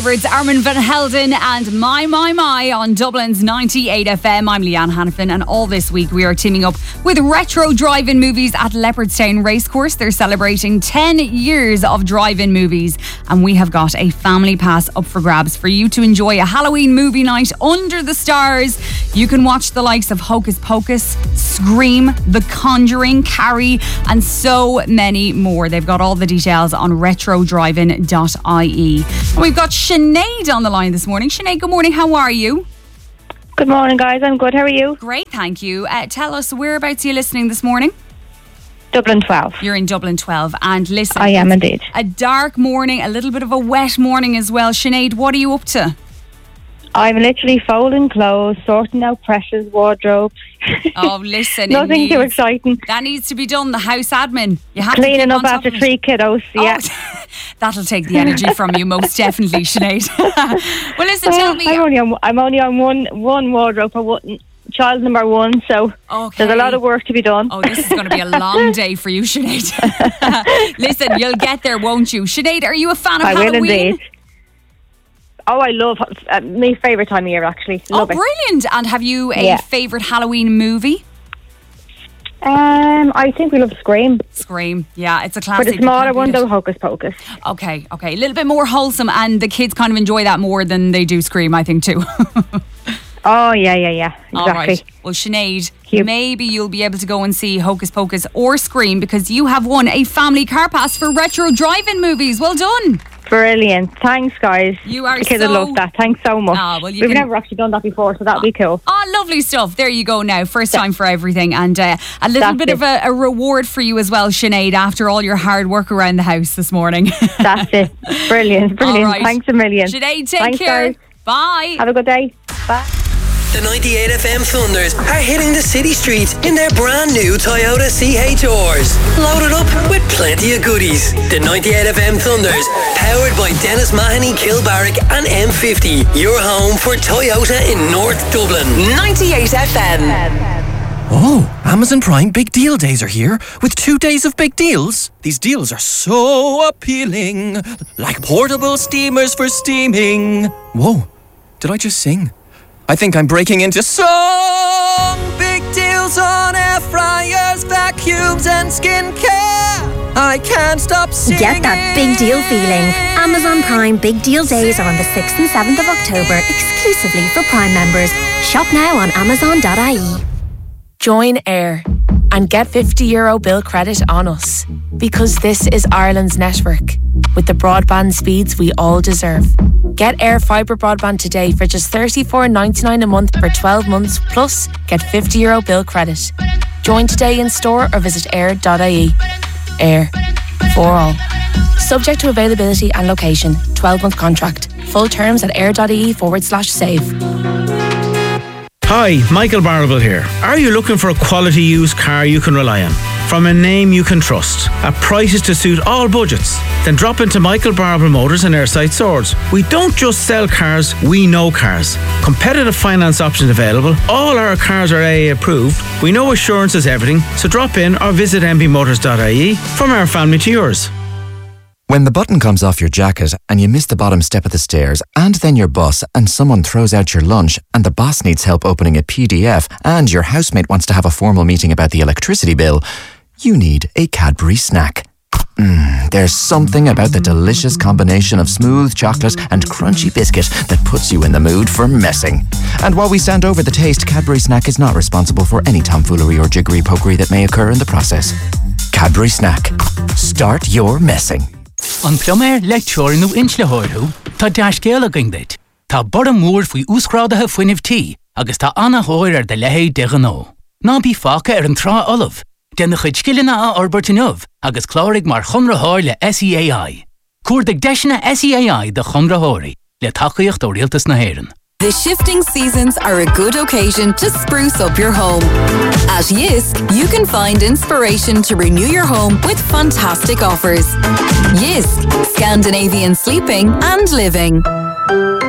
It's Armin van Helden and My on Dublin's 98 FM. I'm Leanne Hanifin, and all this week we are teaming up with Retro Drive-In Movies at Leopardstown Racecourse. They're celebrating 10 years of drive-in movies, and we have got a family pass up for grabs for you to enjoy a Halloween movie night under the stars. You can watch the likes of Hocus Pocus, Scream, The Conjuring, Carrie, and so many more. They've got all the details on retrodrivein.ie. And we've got Sinead on the line this morning. Sinead, good morning. How are you? Good morning, guys. I'm good. How are you? Great, thank you. Tell us, whereabouts are you listening this morning? Dublin 12. You're in Dublin 12. And listen, I am indeed. A dark morning, a little bit of a wet morning as well. Sinead, what are you up to? I'm literally folding clothes, sorting out Precious wardrobes. Oh, listen. Nothing too exciting. That needs to be done, the house admin. You have Cleaning to up after 3 kiddos, yeah. Oh, that'll take the energy from you, most definitely, Sinead. Well, listen, tell me. I'm only on one wardrobe for one, child number 1, so there's a lot of work to be done. Oh, this is going to be a long day for you, Sinead. Listen, you'll get there, won't you? Sinead, are you a fan of Halloween? I will indeed. Oh, I love my favourite time of year, actually. Love it. Brilliant. And have you a favourite Halloween movie? I think we love Scream. Scream, yeah, it's a classic. But the smaller one, though, Hocus Pocus. Okay. A little bit more wholesome, and the kids kind of enjoy that more than they do Scream, I think, too. Oh, yeah, exactly. All right. Well, Sinead, maybe you'll be able to go and see Hocus Pocus or Scream, because you have won a family car pass for Retro Drive-In Movies. Well done. Brilliant. Thanks, guys. You are the kids will love that. Thanks so much. We've never actually done that before, so that'll be cool. Oh, lovely stuff. There you go now. First time for everything. And a little bit of a reward for you as well, Sinead, after all your hard work around the house this morning. That's it. Brilliant. All right. Thanks a million. Sinead, take care. Guys. Bye. Have a good day. Bye. The 98 FM Thunders are hitting the city streets in their brand new Toyota CHRs. Loaded up with plenty of goodies. The 98 FM Thunders, powered by Dennis Mahoney, Kilbarrack and M50. Your home for Toyota in North Dublin. 98 FM. Oh, Amazon Prime Big Deal Days are here with 2 days of big deals. These deals are so appealing, like portable steamers for steaming. Whoa, did I just sing? I think I'm breaking into song. Big deals on air fryers, vacuums and skincare. I can't stop singing. Get that big deal feeling. Amazon Prime Big Deal Days are on the 6th and 7th of October, exclusively for Prime members. Shop now on amazon.ie. Join Air and get €50 bill credit on us, because this is Ireland's network with the broadband speeds we all deserve. Get Air Fibre broadband today for just $34.99 a month for 12 months, plus get €50 bill credit. Join today in store or visit air.ie. Air. For all. Subject to availability and location. 12-month contract. Full terms at air.ie/save. Hi, Michael Barrable here. Are you looking for a quality used car you can rely on? From a name you can trust, at prices to suit all budgets? Then drop into Michael Barrable Motors in Airside Swords. We don't just sell cars, we know cars. Competitive finance options available. All our cars are AA approved. We know assurance is everything, so drop in or visit mbmotors.ie. From our family to yours. When the button comes off your jacket and you miss the bottom step of the stairs, and then your bus and someone throws out your lunch and the boss needs help opening a PDF and your housemate wants to have a formal meeting about the electricity bill, you need a Cadbury snack. There's something about the delicious combination of smooth chocolate and crunchy biscuit that puts you in the mood for messing. And while we stand over the taste, Cadbury Snack is not responsible for any tomfoolery or jiggery-pokery that may occur in the process. Cadbury Snack. Start your messing. An plumber lecture nu inchlehoirú, tá deascéal a gingdit. Tá bora mór faoi úscrádathe fuinimh tí, agus tá anna hóir de lehéid de ganó. Ná bí faca an trá olav, den chud skillina a orbertinov, agus clárig mar chunrathóir le SEAI. Cuairdig deisina SEAI de chunrathóirí, le tacaíocht ó rialtas na hÉireann. The shifting seasons are a good occasion to spruce up your home. At Yisk, you can find inspiration to renew your home with fantastic offers. Yisk, Scandinavian sleeping and living.